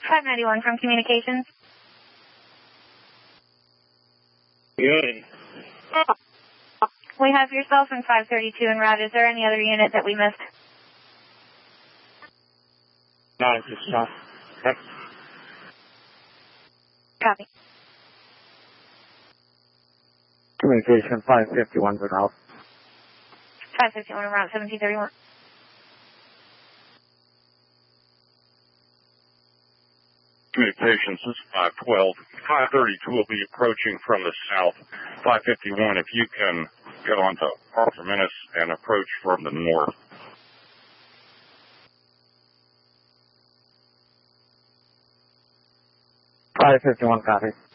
591 from communications. Good. We have yourself and 532 en route. Is there any other unit that we missed? No, just not. Copy. Communication 551 for House. 551 en route 1731. Communications, this is 512. 532 will be approaching from the south. 551, if you can get onto Arthur Menace and approach from the north. 551 copy.